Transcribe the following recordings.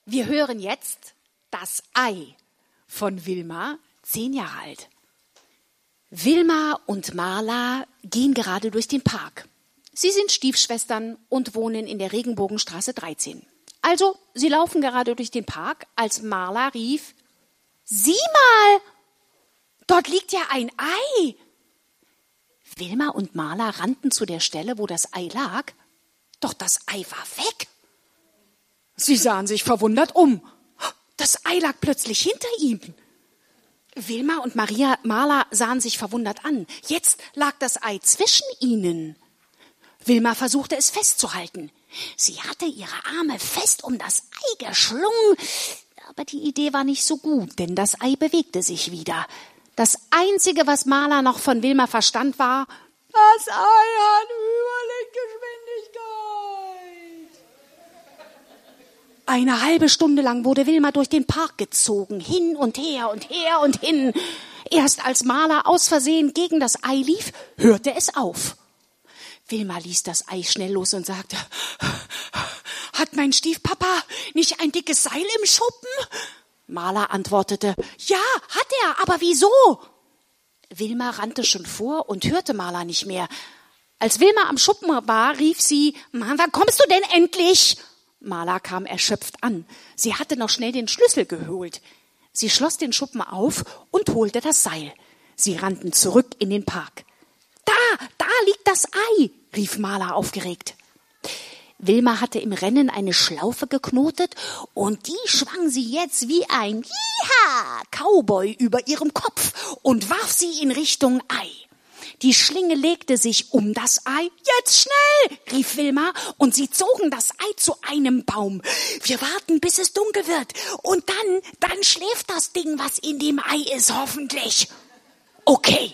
Wir hören jetzt das Ei von Wilma, 10 Jahre alt. Wilma und Marla gehen gerade durch den Park. Sie sind Stiefschwestern und wohnen in der Regenbogenstraße 13. Also, sie laufen gerade durch den Park, als Marla rief, »Sieh mal, dort liegt ja ein Ei!« Wilma und Marla rannten zu der Stelle, wo das Ei lag, doch das Ei war weg. Sie sahen sich verwundert um. Das Ei lag plötzlich hinter ihnen. Wilma und Marla sahen sich verwundert an. Jetzt lag das Ei zwischen ihnen. Wilma versuchte es festzuhalten. Sie hatte ihre Arme fest um das Ei geschlungen, aber die Idee war nicht so gut, denn das Ei bewegte sich wieder. Das Einzige, was Marla noch von Wilma verstand, war, das Ei hat Überlichtgeschwindigkeit. Eine halbe Stunde lang wurde Wilma durch den Park gezogen, hin und her und her und hin. Erst als Marla aus Versehen gegen das Ei lief, hörte es auf. Wilma ließ das Ei schnell los und sagte, hat mein Stiefpapa nicht ein dickes Seil im Schuppen? Marla antwortete, ja, hat er, aber wieso? Wilma rannte schon vor und hörte Marla nicht mehr. Als Wilma am Schuppen war, rief sie, Mann, wann kommst du denn endlich? Marla kam erschöpft an. Sie hatte noch schnell den Schlüssel geholt. Sie schloss den Schuppen auf und holte das Seil. Sie rannten zurück in den Park. Da liegt das Ei, rief Marla aufgeregt. Wilma hatte im Rennen eine Schlaufe geknotet und die schwang sie jetzt wie ein Cowboy über ihrem Kopf und warf sie in Richtung Ei. Die Schlinge legte sich um das Ei. Jetzt schnell, rief Wilma, und sie zogen das Ei zu einem Baum. Wir warten, bis es dunkel wird und dann schläft das Ding, was in dem Ei ist, hoffentlich. Okay.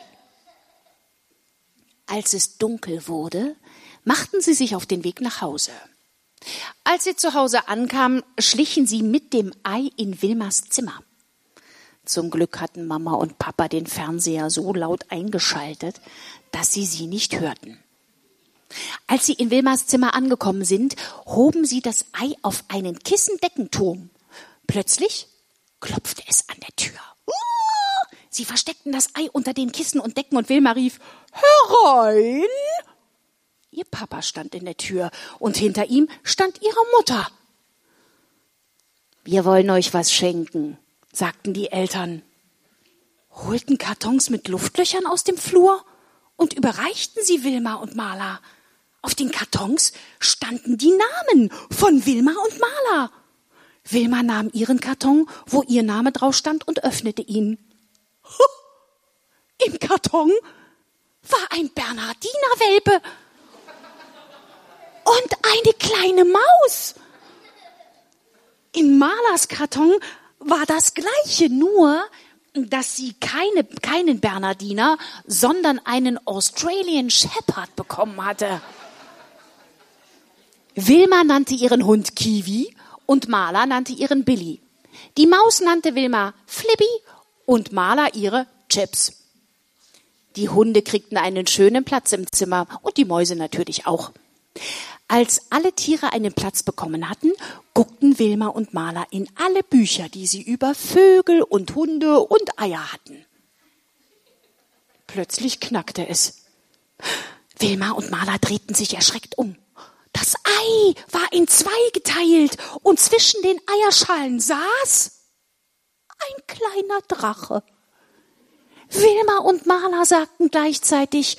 Als es dunkel wurde, machten sie sich auf den Weg nach Hause. Als sie zu Hause ankamen, schlichen sie mit dem Ei in Wilmas Zimmer. Zum Glück hatten Mama und Papa den Fernseher so laut eingeschaltet, dass sie nicht hörten. Als sie in Wilmas Zimmer angekommen sind, hoben sie das Ei auf einen Kissendeckenturm. Plötzlich klopfte es an der Tür. Sie versteckten das Ei unter den Kissen und Decken und Wilma rief, herein! Ihr Papa stand in der Tür und hinter ihm stand ihre Mutter. Wir wollen euch was schenken, sagten die Eltern, holten Kartons mit Luftlöchern aus dem Flur und überreichten sie Wilma und Marla. Auf den Kartons standen die Namen von Wilma und Marla. Wilma nahm ihren Karton, wo ihr Name drauf stand, und öffnete ihn. Im Karton war ein Bernhardiner-Welpe und eine kleine Maus. In Marlas Karton war das Gleiche, nur dass sie keinen Bernhardiner, sondern einen Australian Shepherd bekommen hatte. Wilma nannte ihren Hund Kiwi und Marla nannte ihren Billy. Die Maus nannte Wilma Flippy und Marla ihre Chips. Die Hunde kriegten einen schönen Platz im Zimmer und die Mäuse natürlich auch. Als alle Tiere einen Platz bekommen hatten, guckten Wilma und Marla in alle Bücher, die sie über Vögel und Hunde und Eier hatten. Plötzlich knackte es. Wilma und Marla drehten sich erschreckt um. Das Ei war in 2 geteilt und zwischen den Eierschalen saß ein kleiner Drache. Wilma und Marla sagten gleichzeitig,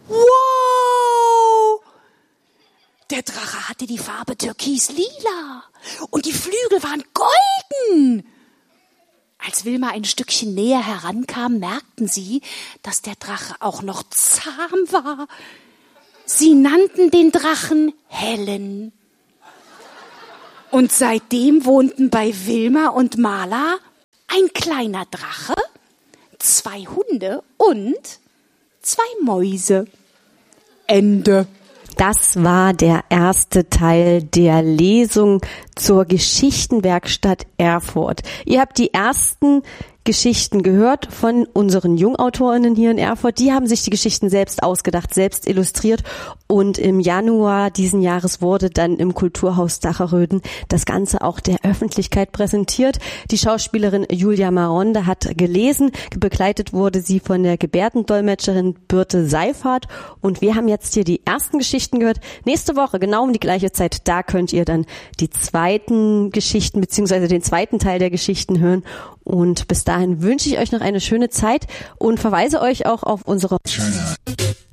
wow! Der Drache hatte die Farbe türkis-lila und die Flügel waren golden. Als Wilma ein Stückchen näher herankam, merkten sie, dass der Drache auch noch zahm war. Sie nannten den Drachen Helen. Und seitdem wohnten bei Wilma und Marla ein kleiner Drache, 2 Hunde und 2 Mäuse. Ende. Das war der erste Teil der Lesung zur Geschichtenwerkstatt Erfurt. Ihr habt die ersten Geschichten gehört von unseren JungautorInnen hier in Erfurt. Die haben sich die Geschichten selbst ausgedacht, selbst illustriert und im Januar diesen Jahres wurde dann im Kulturhaus Dacheröden das Ganze auch der Öffentlichkeit präsentiert. Die Schauspielerin Julia Maronde hat gelesen, begleitet wurde sie von der Gebärdendolmetscherin Birte Seifert und wir haben jetzt hier die ersten Geschichten gehört. Nächste Woche, genau um die gleiche Zeit, da könnt ihr dann die zweiten Geschichten bzw. den zweiten Teil der Geschichten hören. Und bis dahin wünsche ich euch noch eine schöne Zeit und verweise euch auch auf unsere